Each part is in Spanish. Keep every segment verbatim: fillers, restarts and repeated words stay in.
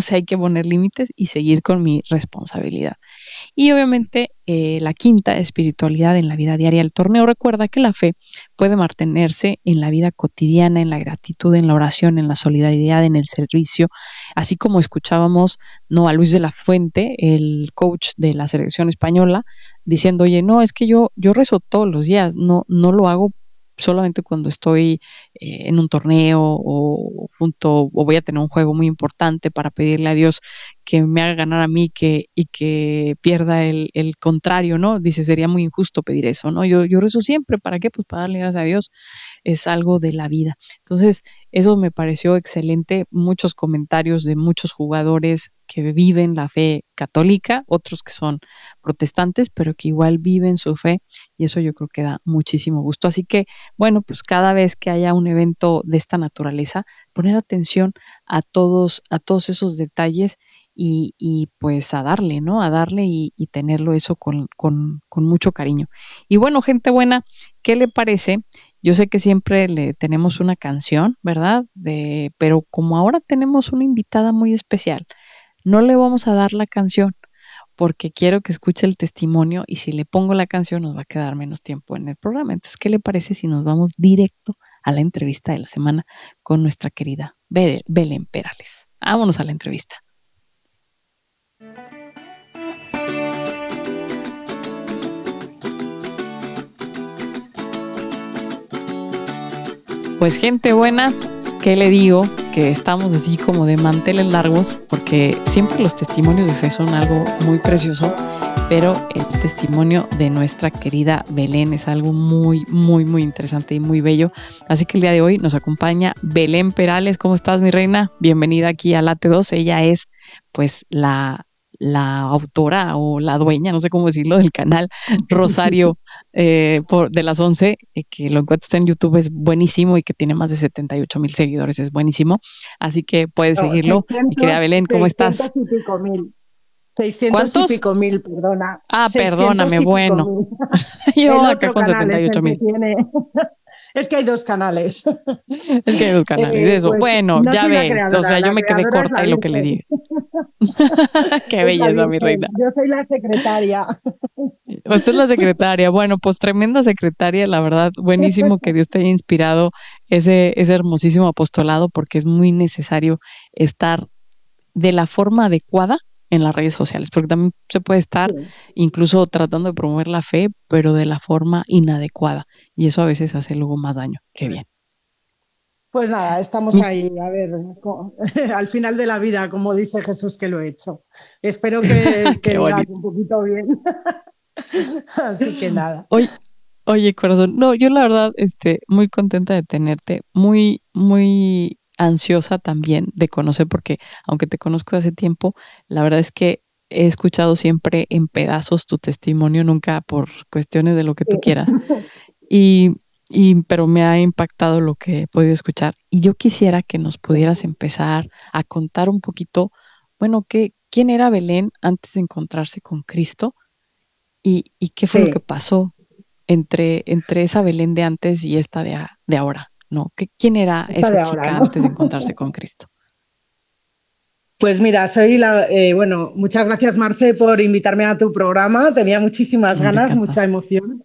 sea, hay que poner límites y seguir con mi responsabilidad. Y obviamente eh, la quinta, espiritualidad en la vida diaria. El torneo recuerda que la fe puede mantenerse en la vida cotidiana, en la gratitud, en la oración, en la solidaridad, en el servicio, así como escuchábamos, ¿no?, a Luis de la Fuente, el coach de la selección española, diciendo, oye, no, es que yo, yo rezo todos los días, no, no lo hago solamente cuando estoy eh, en un torneo o junto o voy a tener un juego muy importante para pedirle a Dios que me haga ganar a mí que, y que pierda el, el contrario, ¿no? Dice, sería muy injusto pedir eso, ¿no? Yo, yo rezo siempre, ¿para qué? Pues para darle gracias a Dios, es algo de la vida. Entonces, eso me pareció excelente, muchos comentarios de muchos jugadores que viven la fe católica, otros que son protestantes, pero que igual viven su fe, y eso yo creo que da muchísimo gusto. Así que, bueno, pues cada vez que haya un evento de esta naturaleza, poner atención a todos, a todos esos detalles y, y pues a darle, ¿no? A darle y, y tenerlo eso con, con, con mucho cariño. Y bueno, gente buena, ¿qué le parece? Yo sé que siempre le tenemos una canción, ¿verdad? De, pero como ahora tenemos una invitada muy especial, no le vamos a dar la canción porque quiero que escuche el testimonio y si le pongo la canción nos va a quedar menos tiempo en el programa. Entonces, ¿qué le parece si nos vamos directo a la entrevista de la semana con nuestra querida Belén Perales? Vámonos a la entrevista. Pues gente buena, ¿qué le digo? Que estamos así como de manteles largos porque siempre los testimonios de fe son algo muy precioso, pero el testimonio de nuestra querida Belén es algo muy, muy, muy interesante y muy bello. Así que el día de hoy nos acompaña Belén Perales. ¿Cómo estás, mi reina? Bienvenida aquí a Late dos. Ella es pues la... la autora o la dueña, no sé cómo decirlo, del canal Rosario eh, por, de las once, eh, que lo encuentras en YouTube, es buenísimo y que tiene más de setenta y ocho mil seguidores, es buenísimo. Así que puedes No, seguirlo. seiscientos, Mi querida Belén, ¿cómo seiscientos estás? y pico mil. seiscientos y ¿Cuántos? pico mil, perdona. Ah, seiscientos perdóname, y pico bueno. mil. Yo El acá otro con canal setenta y es ocho el que mil. tiene. Es que hay dos canales. Es que hay dos canales, Eh, eso. pues Bueno, no ya soy la ves, o sea, creadora, yo la me quedé creadora es corta la y lo que le Virgen. dije. Qué Es la belleza, mi Virgen. reina. Yo soy la secretaria. Usted es la secretaria. Bueno, pues tremenda secretaria, la verdad, buenísimo que Dios te haya inspirado ese, ese hermosísimo apostolado, porque es muy necesario estar de la forma adecuada en las redes sociales, porque también se puede estar Sí. incluso tratando de promover la fe, pero de la forma inadecuada, y eso a veces hace luego más daño que bien. Pues nada, estamos Mi- ahí, a ver, co- al final de la vida, como dice Jesús que lo he hecho. Espero que, Qué que digas bonito. un poquito bien. Así que nada. Oye, oye, corazón, no, yo la verdad, este, muy contenta de tenerte, muy, muy ansiosa también de conocer, porque aunque te conozco hace tiempo, la verdad es que he escuchado siempre en pedazos tu testimonio, nunca por cuestiones de lo que tú quieras, y, y pero me ha impactado lo que he podido escuchar. Y yo quisiera que nos pudieras empezar a contar un poquito, bueno, qué, quién era Belén antes de encontrarse con Cristo y, y qué fue lo que Sí, pasó entre, entre esa Belén de antes y esta de, a- de ahora, ¿no? ¿Qué, quién era esta esa de ahora, chica ¿no? antes de encontrarse con Cristo? Pues mira, soy la, eh, bueno, muchas gracias Marce por invitarme a tu programa. Tenía muchísimas Hombre, ganas, mucha encantada. emoción.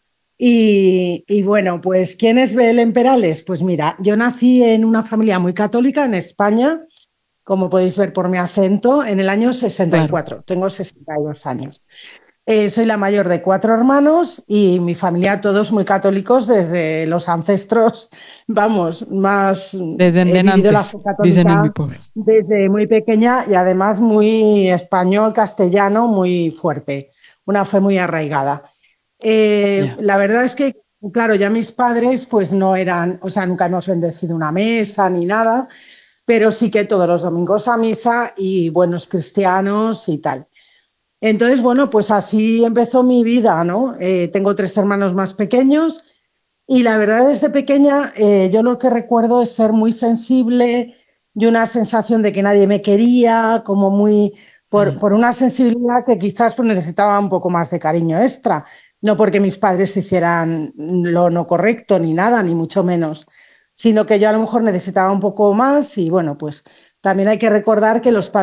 Y, y bueno, pues ¿quién es Belén Perales? Pues mira, yo nací en una familia muy católica en España, como podéis ver por mi acento, en el año sesenta y Claro. cuatro. Tengo sesenta y dos años. Eh, soy la mayor de cuatro hermanos y mi familia todos muy católicos desde los ancestros, vamos, más Desde he en vivido la fe antes, dicen en mi católica pueblo. desde muy pequeña y además muy español, castellano, muy fuerte, una fe muy arraigada. Eh, Ya. la verdad es que, claro, ya mis padres pues no eran, o sea, nunca hemos bendecido una mesa ni nada, pero sí que todos los domingos a misa y buenos cristianos y tal. Entonces, bueno, pues así empezó mi vida, ¿no? Eh, tengo tres hermanos más pequeños y la verdad desde pequeña eh, yo lo que recuerdo es ser muy sensible y una sensación de que nadie me quería, como muy, por, Mm. por una sensibilidad que quizás pues, necesitaba un poco más de cariño extra, no porque mis padres hicieran lo no correcto ni nada, ni mucho menos, sino que yo a lo mejor necesitaba un poco más y bueno, pues también hay que recordar que los padres